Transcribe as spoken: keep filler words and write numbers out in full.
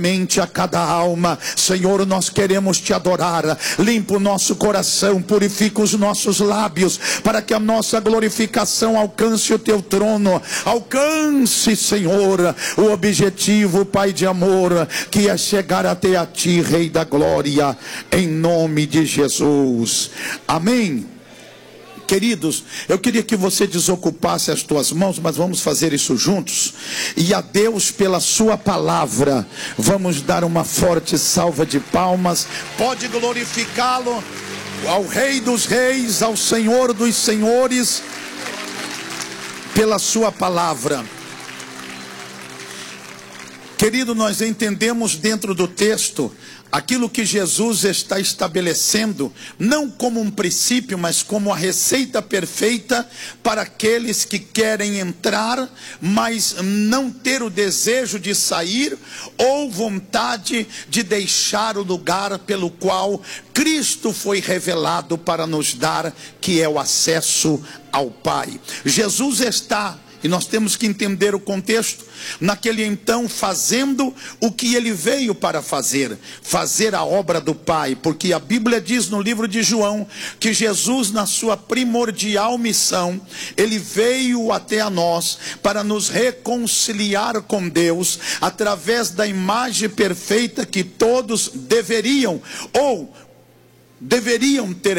a cada alma. Senhor, nós queremos te adorar. Limpa o nosso coração, purifica os nossos lábios, para que a nossa glorificação alcance o teu trono. Alcance, Senhor, o objetivo, Pai de amor, que é chegar até a ti, Rei da glória, em nome de Jesus. Amém. Queridos, eu queria que você desocupasse as tuas mãos, mas vamos fazer isso juntos. E a Deus, pela sua palavra, vamos dar uma forte salva de palmas. Pode glorificá-lo, ao Rei dos reis, ao Senhor dos senhores, pela sua palavra. Querido, nós entendemos dentro do texto aquilo que Jesus está estabelecendo, não como um princípio, mas como a receita perfeita para aqueles que querem entrar, mas não ter o desejo de sair, ou vontade de deixar o lugar pelo qual Cristo foi revelado para nos dar, que é o acesso ao Pai. Jesus está, e nós temos que entender o contexto, naquele então fazendo o que ele veio para fazer, fazer a obra do Pai, porque a Bíblia diz no livro de João, que Jesus, na sua primordial missão, ele veio até a nós, para nos reconciliar com Deus, através da imagem perfeita que todos deveriam, ou deveriam ter